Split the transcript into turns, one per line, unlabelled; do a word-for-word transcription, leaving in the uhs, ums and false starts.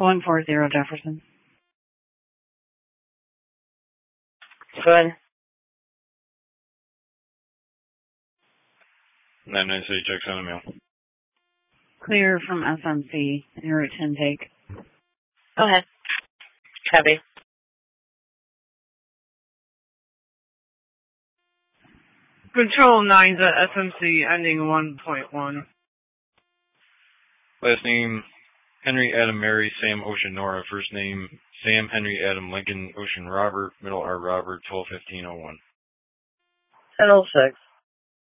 one four zero Jefferson.
Go ahead.
nine nine city check on the mail.
Clear from S M C, en route to intake.
Go ahead. Copy.
Control nine's at S M C, ending one point one.
Last name, Henry Adam Mary, Sam Ocean Nora. First name, Sam Henry Adam Lincoln Ocean Robert. Middle R Robert, twelve fifteen oh one.
ten oh six.